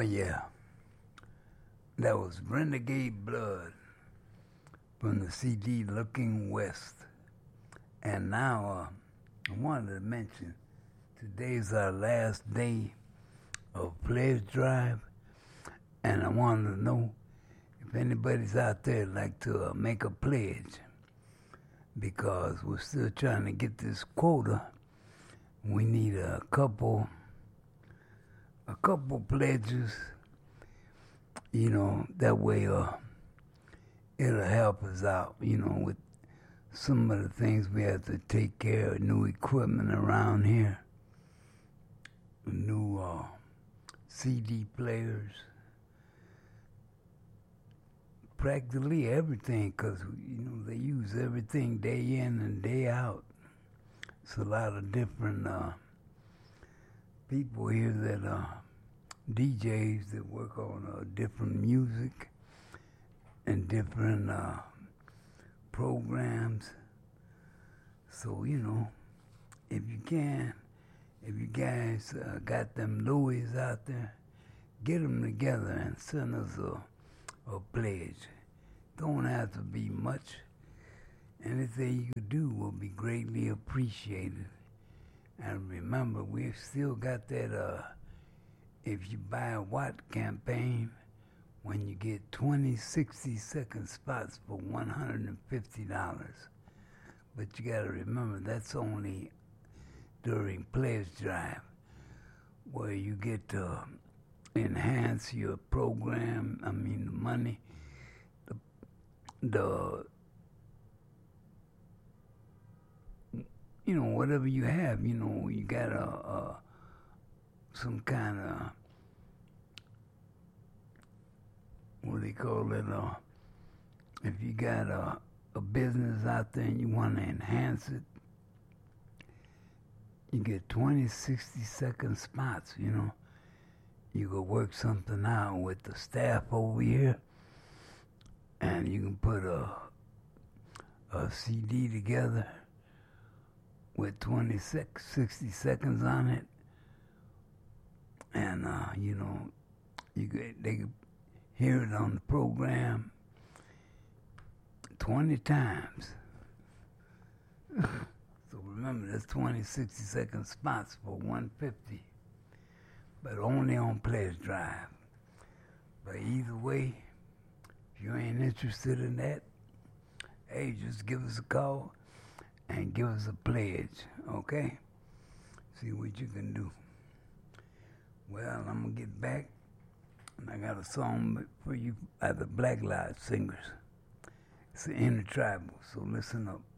yeah. That was Renegade Blood from the CD Looking West. And now I wanted to mention today's our last day of pledge drive, and I wanted to know if anybody's out there like to make a pledge, because we're still trying to get this quota. We need a couple pledges, that way it'll help us out, with some of the things we have to take care of, new equipment around here, new CD players, practically everything, because, they use everything day in and day out. It's a lot of different people here that DJs that work on different music and different programs. So, if you guys got them Louis out there, get them together and send us a pledge. Don't have to be much. Anything you do will be greatly appreciated. And remember, we've still got that if you buy a Watt campaign, when you get 20 60-second spots for $150. But you got to remember, that's only during pledge drive, where you get to enhance your program, the money, whatever you have, you got some kind of, what do they call it, if you got a business out there and you want to enhance it, you get 20 60-second spots, You go work something out with the staff over here, and you can put a CD together with 60 seconds on it, and they can hear it on the program 20 times. So remember, that's 20 60-second spots for $150, but only on pledge drive. But either way, if you ain't interested in that, hey, just give us a call and give us a pledge, okay? See what you can do. Well, I'm going to get back, and I got a song for you by the Black Lodge Singers. It's the Intertribal, so listen up.